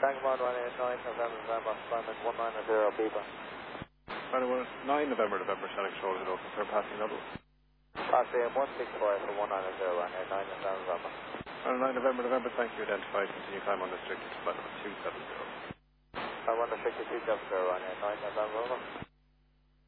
Tango 1 9 November, November, Climate 190 people. 9 November, Shelling Shoals, hello, confirm passing level. Passing 165 for 190, 9 November. 9 November, thank you, identified, continue climb on restricted to flight number 270. I want to 270, 9 November, over.